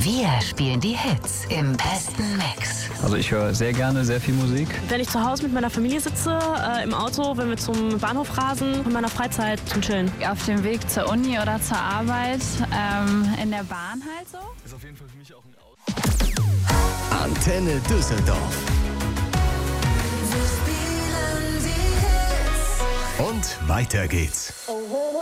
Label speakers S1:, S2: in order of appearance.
S1: Wir spielen die Hits im besten Mix.
S2: Also ich höre sehr gerne sehr viel Musik.
S3: Wenn ich zu Hause mit meiner Familie sitze, im Auto, wenn wir zum Bahnhof rasen, in meiner Freizeit zum Chillen.
S4: Auf dem Weg zur Uni oder zur Arbeit, in der Bahn halt so.
S2: Ist auf jeden Fall für mich auch ein
S5: Antenne Düsseldorf. Und weiter geht's.